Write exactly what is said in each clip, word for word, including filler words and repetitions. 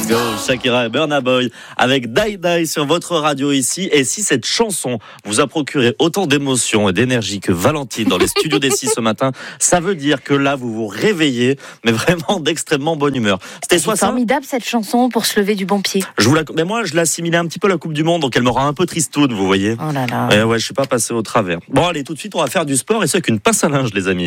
Go, Shakira et Burna Boy avec Die Die sur votre radio ici. Et si cette chanson vous a procuré autant d'émotions et d'énergie que Valentine dans les studios des six ce matin, ça veut dire que là vous vous réveillez, mais vraiment d'extrêmement bonne humeur. C'était soit ça. Formidable cette chanson pour se lever du bon pied. Je vous la... Mais moi je l'assimilais un petit peu à la Coupe du Monde, donc elle me rend un peu tristoune, vous voyez. Oh là là. Et ouais, je suis pas passé au travers. Bon allez, tout de suite on va faire du sport et c'est avec une pince à linge les amis.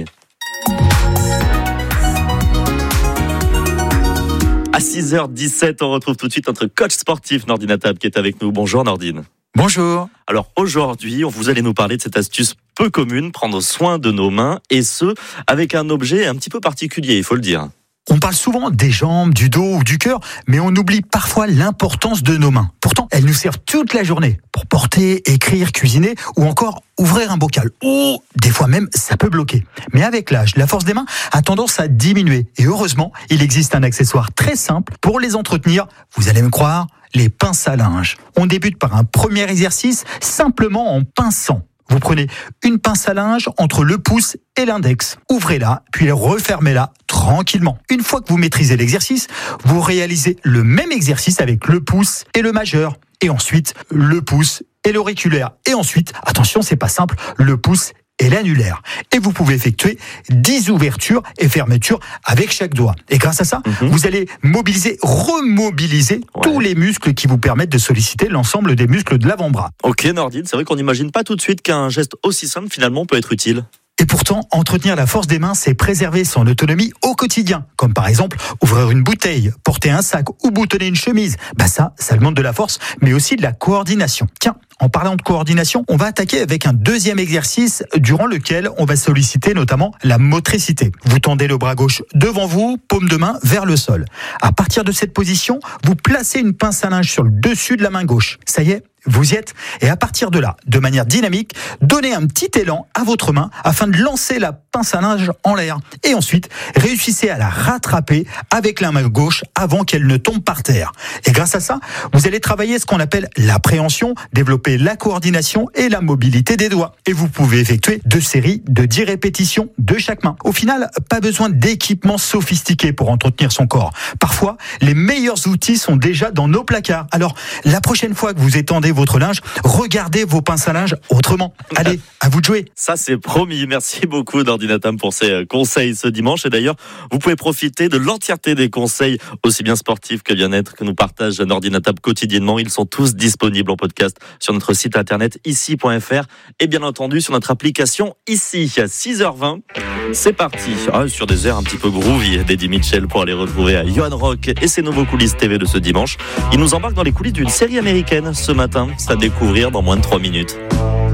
À six heures dix-sept, on retrouve tout de suite notre coach sportif Nordine Atab qui est avec nous. Bonjour Nordine. Bonjour. Alors aujourd'hui, vous allez nous parler de cette astuce peu commune, prendre soin de nos mains et ce, avec un objet un petit peu particulier, il faut le dire. On parle souvent des jambes, du dos ou du cœur, mais on oublie parfois l'importance de nos mains. Pourtant, elles nous servent toute la journée pour porter, écrire, cuisiner ou encore ouvrir un bocal. Ou des fois même, ça peut bloquer. Mais avec l'âge, la force des mains a tendance à diminuer. Et heureusement, il existe un accessoire très simple pour les entretenir. Vous allez me croire, les pinces à linge. On débute par un premier exercice simplement en pinçant. Vous prenez une pince à linge entre le pouce et l'index. Ouvrez-la, puis refermez-la tranquillement. Une fois que vous maîtrisez l'exercice, vous réalisez le même exercice avec le pouce et le majeur. Et ensuite, le pouce et l'auriculaire. Et ensuite, attention, c'est pas simple, le pouce et l'annulaire. Et vous pouvez effectuer dix ouvertures et fermetures avec chaque doigt. Et grâce à ça, mmh. vous allez mobiliser, remobiliser ouais. tous les muscles qui vous permettent de solliciter l'ensemble des muscles de l'avant-bras. Ok Nordine, c'est vrai qu'on n'imagine pas tout de suite qu'un geste aussi simple finalement peut être utile. Et pourtant, entretenir la force des mains, c'est préserver son autonomie au quotidien. Comme par exemple, ouvrir une bouteille, porter un sac ou boutonner une chemise. Bah ça, ça demande de la force, mais aussi de la coordination. Tiens, en parlant de coordination, on va attaquer avec un deuxième exercice durant lequel on va solliciter notamment la motricité. Vous tendez le bras gauche devant vous, paume de main vers le sol. À partir de cette position, vous placez une pince à linge sur le dessus de la main gauche. Ça y est, vous y êtes. Et à partir de là, de manière dynamique, donnez un petit élan à votre main afin de lancer la pince à linge en l'air. Et ensuite, réussissez à la rattraper avec la main gauche avant qu'elle ne tombe par terre. Et grâce à ça, vous allez travailler ce qu'on appelle l'appréhension, développer la coordination et la mobilité des doigts. Et vous pouvez effectuer deux séries de dix répétitions de chaque main. Au final, pas besoin d'équipements sophistiqués pour entretenir son corps. Parfois, les meilleurs outils sont déjà dans nos placards. Alors, la prochaine fois que vous étendez votre linge, regardez vos pinces à linge autrement. Allez, à vous de jouer. Ça, c'est promis. Merci beaucoup, Nordine Atam, pour ces conseils ce dimanche. Et d'ailleurs, vous pouvez profiter de l'entièreté des conseils, aussi bien sportifs que bien-être, que nous partage Nordine Atam quotidiennement. Ils sont tous disponibles en podcast sur notre site internet ici point f r et bien entendu sur notre application ici. À six heures vingt, c'est parti. Ah, sur des airs un petit peu groovy d'Eddie Mitchell pour aller retrouver à Johan Rock et ses nouveaux coulisses T V de ce dimanche. Il nous embarque dans les coulisses d'une série américaine ce matin. C'est à découvrir dans moins de trois minutes.